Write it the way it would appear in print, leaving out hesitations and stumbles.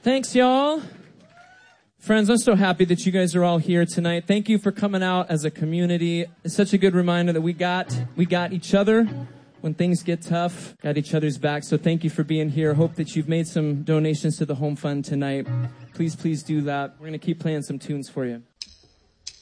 Thanks, y'all. Friends, I'm so happy that you guys are all here tonight. Thank you for coming out as a community. It's such a good reminder that we got each other when things get tough, got each other's back. So thank you for being here. Hope that you've made some donations to the Home Fund tonight. Please do that. We're going to keep playing some tunes for you.